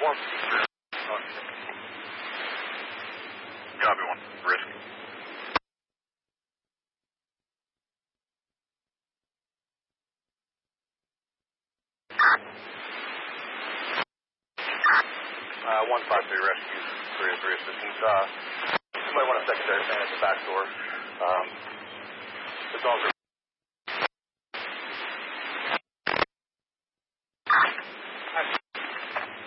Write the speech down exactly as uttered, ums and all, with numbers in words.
one. Copy one. Risk. Uh, one five three rescue, three oh three assistance. Uh, you might want a secondary fan at the back door. Um, it's also